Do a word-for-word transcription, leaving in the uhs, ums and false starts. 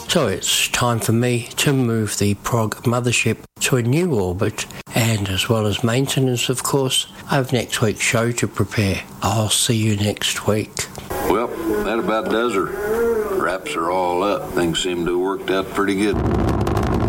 So it's time for me to move the Prog mothership to a new orbit, and as well as maintenance, of course, I have next week's show to prepare. I'll see you next week. Well, that about does her. Wraps are all up. Things seem to have worked out pretty good.